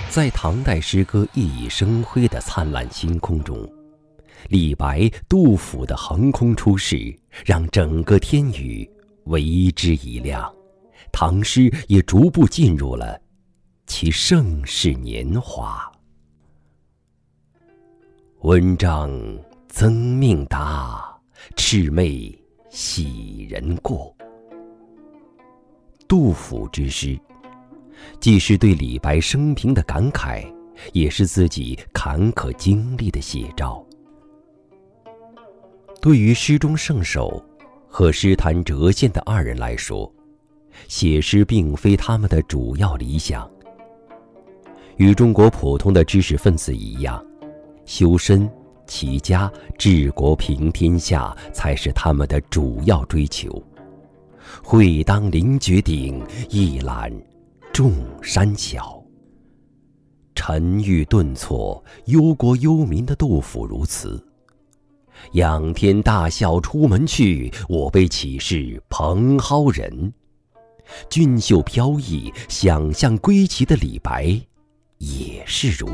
在唐代诗歌熠熠生辉的灿烂星空中，李白、杜甫的横空出世，让整个天宇为之一亮，唐诗也逐步进入了其盛世年华。温帐增命达，魑魅喜人过。杜甫之诗，既是对李白生平的感慨，也是自己坎坷经历的写照。对于诗中圣手和诗坛谪仙的二人来说，写诗并非他们的主要理想。与中国普通的知识分子一样，修身、齐家、治国平天下才是他们的主要追求。会当凌绝顶，一览众山小。沉郁顿挫、忧国忧民的杜甫如此。仰天大笑出门去，我辈岂是蓬蒿人。俊秀飘逸、想象归奇的李白也是如此。